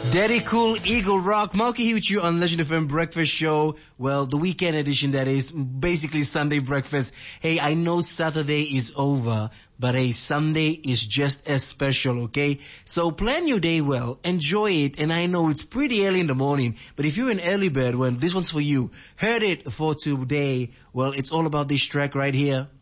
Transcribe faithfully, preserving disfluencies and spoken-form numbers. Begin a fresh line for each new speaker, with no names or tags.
Daddy Cool, Eagle Rock, Malky here with you on Legend F M Breakfast Show. Well, the weekend edition, that is, basically Sunday breakfast. Hey, I know Saturday is over, but hey, Sunday is just as special, okay? So plan your day well, enjoy it, and I know it's pretty early in the morning, but if you're an early bird, well, this one's for you. Heard it for today. Well, it's all about this track right here.